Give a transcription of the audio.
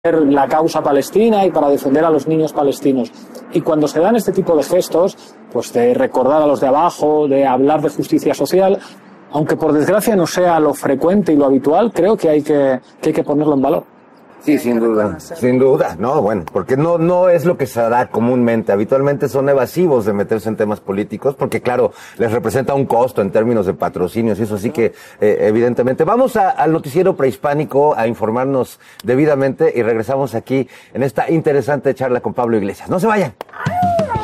la causa palestina y para defender a los niños palestinos. Y cuando se dan este tipo de gestos, pues de recordar a los de abajo, de hablar de justicia social, aunque por desgracia no sea lo frecuente y lo habitual, creo que hay que ponerlo en valor. Sí, sin duda, no, bueno, porque no es lo que se da comúnmente, habitualmente son evasivos de meterse en temas políticos, porque claro, les representa un costo en términos de patrocinios y eso, así que evidentemente. Vamos al noticiero prehispánico a informarnos debidamente y regresamos aquí en esta interesante charla con Pablo Iglesias. No se vayan.